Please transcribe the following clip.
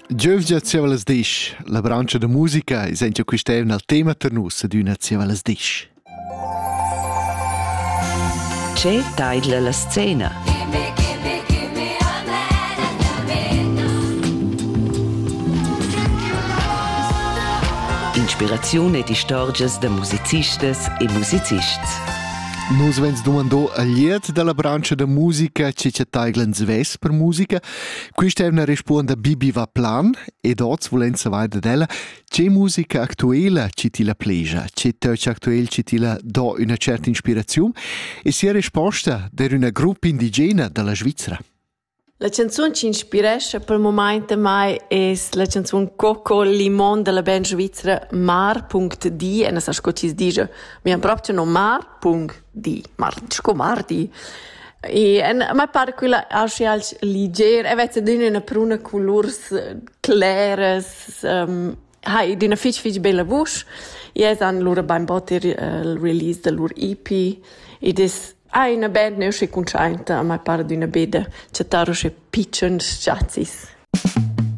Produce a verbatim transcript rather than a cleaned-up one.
Giövgia Zievalas Disch, la brancia de musica, e sentia quistevna al tema per nus d'una Zievalas Disch. C'è taidla la scena. Inspirazione di storges de musicistas e musicists. Nus vens domandò a liet della brancia de musica che c'è taiglans ves per musica. Questa è una risponda Bibi va plan e dots volens savai da della c'è musica attuella che ti la pleja, c'è touch attuell che ti la do una certa ispirazione e sia risposta der una gruppa indigena della Svizzera. La canzone ci ispiresce per il momento mai è la canzone Coco Limon della band svizzera Mar punto D e non so cosa si dice, mi hanno proprio no Mar punto D, Mar, sco Mar D. E a me pare quella anche als leggera, e vece di una pruna colors claras, um, hai di una fitch fitch bella voce, e es han loro beim botter il release del loro E P, ed es Ah, una band ne usce concianta, a mai pare di una beda, c'è taro c'è pitchen sciazzis.